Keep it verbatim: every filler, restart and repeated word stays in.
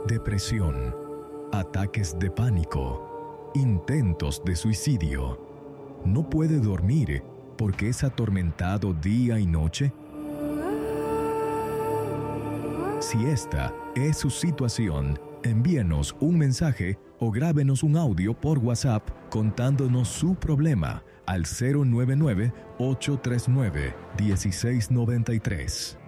depresión, ataques de pánico, intentos de suicidio. ¿No puede dormir porque es atormentado día y noche? Si esta es su situación, envíenos un mensaje o grábenos un audio por WhatsApp contándonos su problema al cero nueve nueve, ocho tres nueve, uno seis nueve tres.